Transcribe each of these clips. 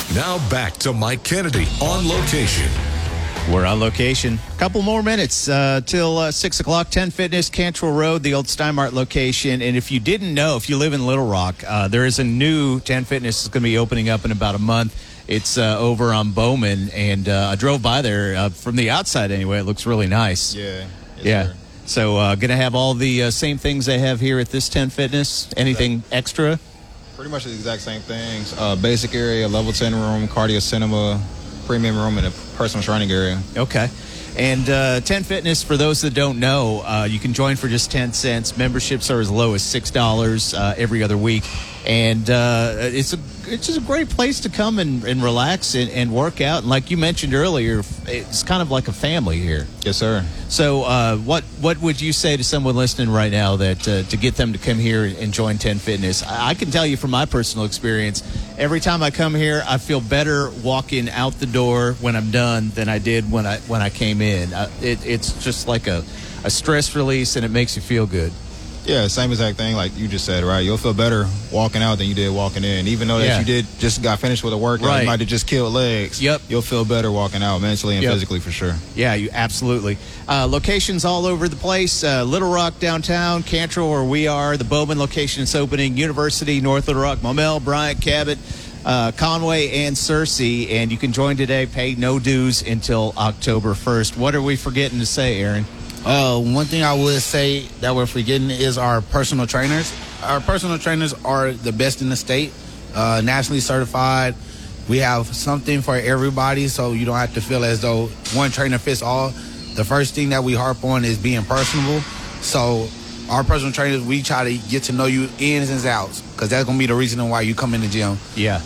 Now back to Mike Kennedy on location. We're on location. Couple more minutes till 6 o'clock. 10 Fitness, Cantrell Road, the old Steinmart location. And if you didn't know, if you live in Little Rock, there is a new 10 Fitness that's going to be opening up in about a month. It's over on Bowman, and I drove by there from the outside anyway. It looks really nice. Yeah. Yeah. So going to have all the same things they have here at this 10 Fitness. Anything extra? Pretty much the exact same things. Basic area, level 10 room, cardio cinema, premium room, and a personal training area. Okay. And 10 Fitness, for those that don't know, you can join for just 10 cents. Memberships are as low as $6 every other week. And it's just a great place to come and relax and work out. And like you mentioned earlier, it's kind of like a family here. Yes, sir. So what would you say to someone listening right now that to get them to come here and join 10 Fitness? I can tell you from my personal experience, every time I come here, I feel better walking out the door when I'm done than I did when I came in. It's just like a stress release, and it makes you feel good. Yeah, same exact thing like you just said, right? You'll feel better walking out than you did walking in. Even though that you just got finished with a workout, right. You might have just killed legs. Yep. You'll feel better walking out mentally and physically for sure. Yeah, you absolutely. Locations all over the place. Little Rock downtown, Cantrell where we are, the Bowman location is opening, University, North Little Rock, Maumelle, Bryant, Cabot, Conway, and Searcy. And you can join today, pay no dues until October 1st. What are we forgetting to say, Aaron? One thing I would say that we're forgetting is our personal trainers. Our personal trainers are the best in the state, nationally certified. We have something for everybody, so you don't have to feel as though one trainer fits all. The first thing that we harp on is being personable. So our personal trainers, we try to get to know you ins and outs, because that's going to be the reason why you come in the gym. Yeah.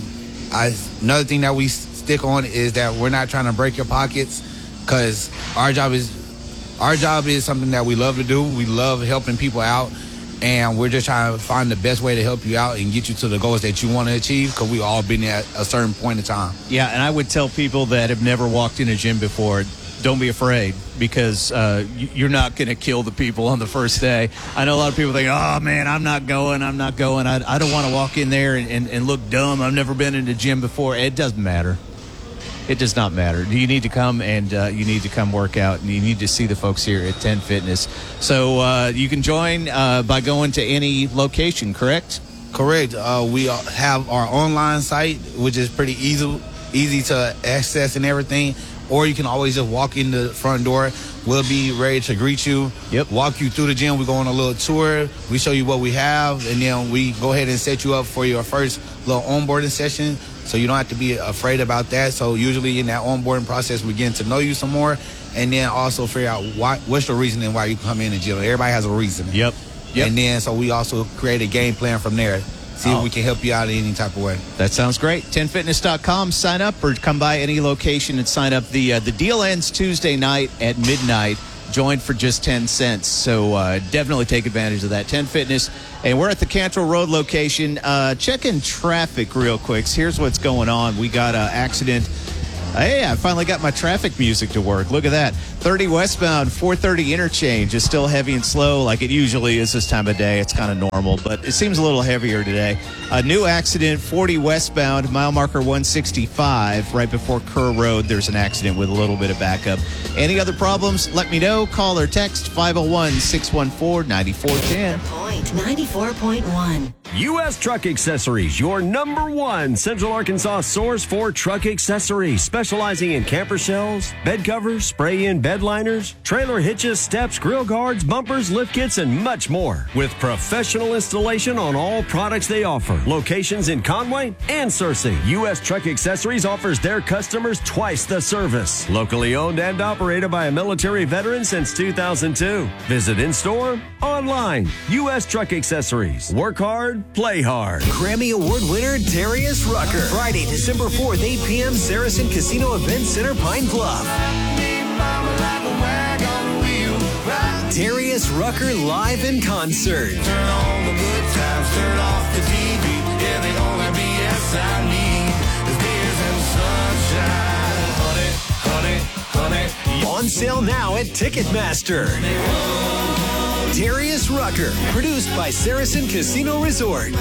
Another thing that we stick on is that we're not trying to break your pockets, because our job is something that we love to do. We love helping people out, and we're just trying to find the best way to help you out and get you to the goals that you want to achieve, because we've all been at a certain point in time. Yeah, and I would tell people that have never walked in a gym before, don't be afraid, because you're not going to kill the people on the first day. I know a lot of people think, oh, man, I'm not going. I don't want to walk in there and look dumb. I've never been in a gym before. It doesn't matter. It does not matter. You need to come, and you need to come work out, and you need to see the folks here at 10 Fitness. So you can join by going to any location, correct? Correct. We have our online site, which is pretty easy to access and everything. Or you can always just walk in the front door. We'll be ready to greet you, walk you through the gym. We go on a little tour. We show you what we have, and then we go ahead and set you up for your first little onboarding session, so you don't have to be afraid about that. So usually in that onboarding process, we get to know you some more, and then also figure out what's the reason and why you come in the gym. Everybody has a reason. Yep. And then so we also create a game plan from there. See if we can help you out in any type of way. That sounds great. 10fitness.com. Sign up or come by any location and sign up. The deal ends Tuesday night at midnight. Join for just 10 cents. So definitely take advantage of that. 10 Fitness. And we're at the Cantrell Road location. Checking traffic real quick. Here's what's going on. We got an accident. Hey, I finally got my traffic music to work. Look at that. 30 westbound, 430 interchange is still heavy and slow like it usually is this time of day. It's kind of normal, but it seems a little heavier today. A new accident, 40 westbound, mile marker 165, right before Kerr Road. There's an accident with a little bit of backup. Any other problems? Let me know. Call or text 501-614-9410. Point 94.1. U.S. Truck Accessories, your #1 Central Arkansas source for truck accessories, specializing in camper shells, bed covers, spray-in bed liners, trailer hitches, steps, grill guards, bumpers, lift kits, and much more. With professional installation on all products they offer. Locations in Conway and Searcy. U.S. Truck Accessories offers their customers twice the service. Locally owned and operated by a military veteran since 2002. Visit in-store, online. U.S. Truck Accessories. Work hard, play hard. Grammy Award winner Darius Rucker. Friday, December 4th, 8 p.m., Saracen Casino Event Center, Pine Bluff. Darius Rucker live in concert. Turn on the good times, turn off the TV. Yeah, they only BS I need is beers and sunshine. Honey, honey, honey. On sale now at Ticketmaster. Darius Rucker, produced by Saracen Casino Resort.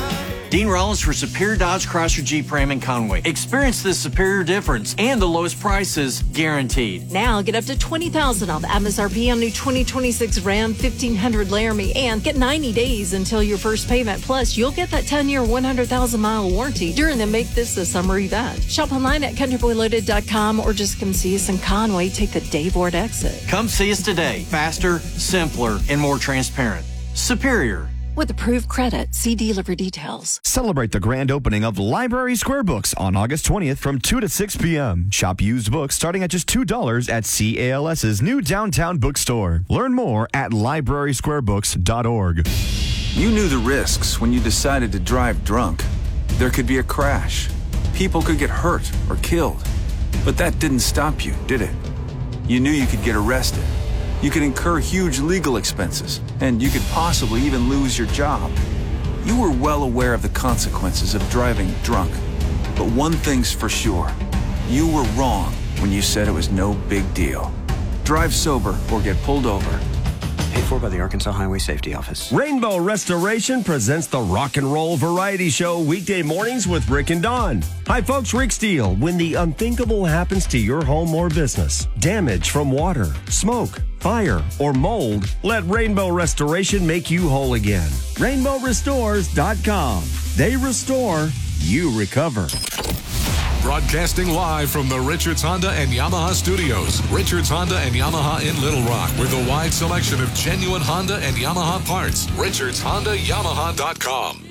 Dean Rollins for Superior Dodge Chrysler Jeep Ram in Conway. Experience the superior difference and the lowest prices guaranteed. Now get up to $20,000 off MSRP on new 2026 Ram 1500 Laramie and get 90 days until your first payment. Plus, you'll get that 10-year, 100,000-mile warranty during the Make This a Summer event. Shop online at countryboyloaded.com or just come see us in Conway. Take the Dave Ward exit. Come see us today. Faster, simpler, and more transparent. Superior. With approved credit, see dealer for details. Celebrate the grand opening of Library Square Books on August 20th from 2 to 6 p.m. Shop used books starting at just $2 at CALS's new downtown bookstore. Learn more at librarysquarebooks.org. You knew the risks when you decided to drive drunk. There could be a crash. People could get hurt or killed. But that didn't stop you, did it? You knew you could get arrested. You could incur huge legal expenses, and you could possibly even lose your job. You were well aware of the consequences of driving drunk. But one thing's for sure. You were wrong when you said it was no big deal. Drive sober or get pulled over. Paid for by the Arkansas Highway Safety Office. Rainbow Restoration presents the Rock and Roll Variety Show weekday mornings with Rick and Dawn. Hi, folks. Rick Steele. When the unthinkable happens to your home or business, damage from water, smoke, fire, or mold, let Rainbow Restoration make you whole again. RainbowRestores.com. They restore, you recover. Broadcasting live from the Richards Honda and Yamaha studios. Richards Honda and Yamaha in Little Rock with a wide selection of genuine Honda and Yamaha parts. RichardsHondaYamaha.com.